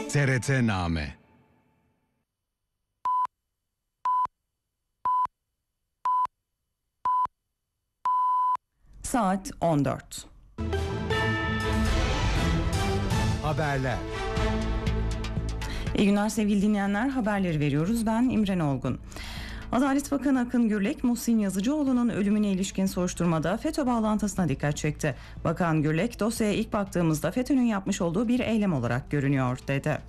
TRT-Name. Saat 14. Haberler. İyi günler sevgili dinleyenler, haberleri veriyoruz. Ben İmren Olgun. Adalet Bakanı Akın Gürlek, Muhsin Yazıcıoğlu'nun ölümüne ilişkin soruşturmada FETÖ bağlantısına dikkat çekti. Bakan Gürlek, dosyaya ilk baktığımızda FETÖ'nün yapmış olduğu bir eylem olarak görünüyor, dedi.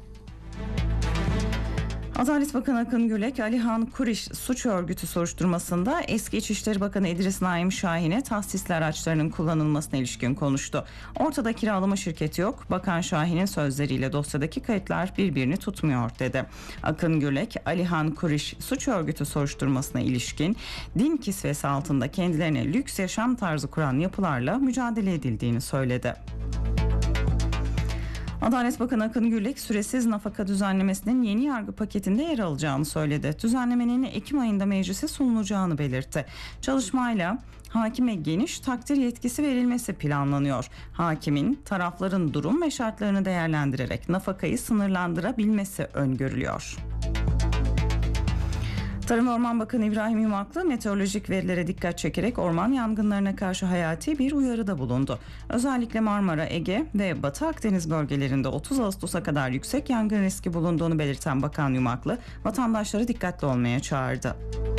Adalet Bakanı Akın Gürlek, Alihan Kuriş suç örgütü soruşturmasında eski İçişleri Bakanı İdris Naim Şahin'e tahsisli araçlarının kullanılmasına ilişkin konuştu. Ortada kiralama şirketi yok. Bakan Şahin'in sözleriyle dosyadaki kayıtlar birbirini tutmuyor, dedi. Akın Gürlek, Alihan Kuriş suç örgütü soruşturmasına ilişkin din kisvesi altında kendilerine lüks yaşam tarzı kuran yapılarla mücadele edildiğini söyledi. Adalet Bakanı Akın Gürlek, süresiz nafaka düzenlemesinin yeni yargı paketinde yer alacağını söyledi. Düzenlemenin Ekim ayında meclise sunulacağını belirtti. Çalışmayla hakime geniş takdir yetkisi verilmesi planlanıyor. Hakimin tarafların durum ve şartlarını değerlendirerek nafakayı sınırlandırabilmesi öngörülüyor. Tarım ve Orman Bakanı İbrahim Yumaklı, meteorolojik verilere dikkat çekerek orman yangınlarına karşı hayati bir uyarıda bulundu. Özellikle Marmara, Ege ve Batı Akdeniz bölgelerinde 30 Ağustos'a kadar yüksek yangın riski bulunduğunu belirten Bakan Yumaklı, vatandaşları dikkatli olmaya çağırdı.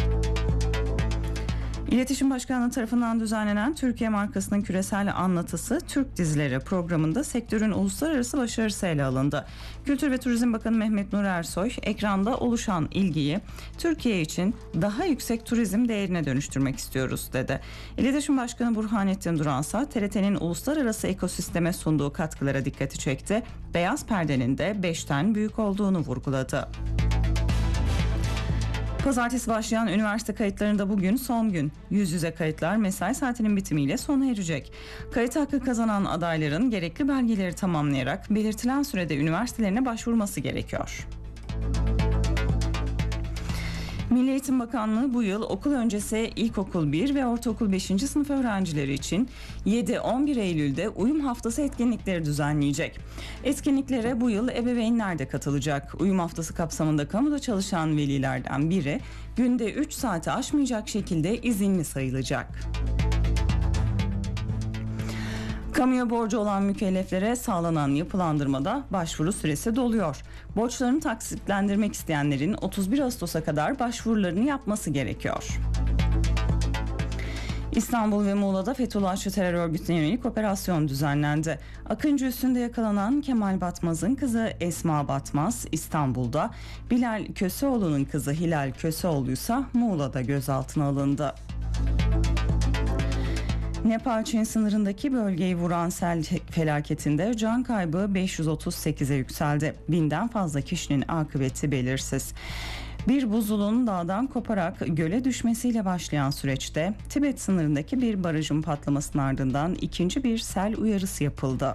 İletişim Başkanlığı tarafından düzenlenen Türkiye markasının küresel anlatısı Türk Dizileri programında sektörün uluslararası başarısı ele alındı. Kültür ve Turizm Bakanı Mehmet Nur Ersoy, ekranda oluşan ilgiyi Türkiye için daha yüksek turizm değerine dönüştürmek istiyoruz, dedi. İletişim Başkanı Burhanettin Duransa, TRT'nin uluslararası ekosisteme sunduğu katkılara dikkati çekti. Beyaz perdenin de 5'ten büyük olduğunu vurguladı. Pazartesi başlayan üniversite kayıtlarında bugün son gün. Yüz yüze kayıtlar mesai saatinin bitimiyle sona erecek. Kayıt hakkı kazanan adayların gerekli belgeleri tamamlayarak belirtilen sürede üniversitelerine başvurması gerekiyor. Milli Eğitim Bakanlığı bu yıl okul öncesi ilkokul 1 ve ortaokul 5. sınıf öğrencileri için 7-11 Eylül'de uyum haftası etkinlikleri düzenleyecek. Etkinliklere bu yıl ebeveynler de katılacak. Uyum haftası kapsamında kamuda çalışan velilerden biri günde 3 saati aşmayacak şekilde izinli sayılacak. Kamuya borcu olan mükelleflere sağlanan yapılandırmada başvuru süresi doluyor. Borçlarını taksitlendirmek isteyenlerin 31 Ağustos'a kadar başvurularını yapması gerekiyor. İstanbul ve Muğla'da Fethullahçı terör örgütüne yönelik operasyon düzenlendi. Akıncı üstünde yakalanan Kemal Batmaz'ın kızı Esma Batmaz İstanbul'da, Bilal Köseoğlu'nun kızı Hilal Köseoğlu ise Muğla'da gözaltına alındı. Nepal-Çin sınırındaki bölgeyi vuran sel felaketinde can kaybı 538'e yükseldi. 1000'den fazla kişinin akıbeti belirsiz. Bir buzulun dağdan koparak göle düşmesiyle başlayan süreçte Tibet sınırındaki bir barajın patlamasının ardından ikinci bir sel uyarısı yapıldı.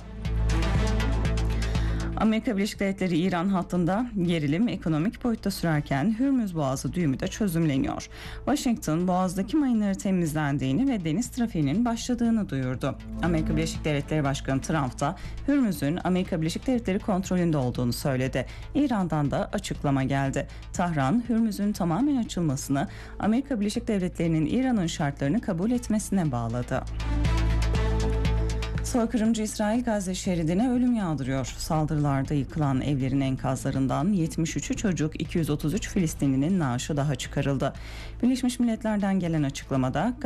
Amerika Birleşik Devletleri İran hattında gerilim ekonomik boyutta sürerken Hürmüz Boğazı düğümü de çözümleniyor. Washington, Boğaz'daki mayınları temizlendiğini ve deniz trafiğinin başladığını duyurdu. Amerika Birleşik Devletleri Başkanı Trump da Hürmüz'ün Amerika Birleşik Devletleri kontrolünde olduğunu söyledi. İran'dan da açıklama geldi. Tahran, Hürmüz'ün tamamen açılmasını Amerika Birleşik Devletleri'nin İran'ın şartlarını kabul etmesine bağladı. Soykırımcı İsrail Gazze şeridine ölüm yağdırıyor. Saldırılarda yıkılan evlerin enkazlarından 73'ü çocuk, 233 Filistinlinin naaşı daha çıkarıldı. Birleşmiş Milletler'den gelen açıklamada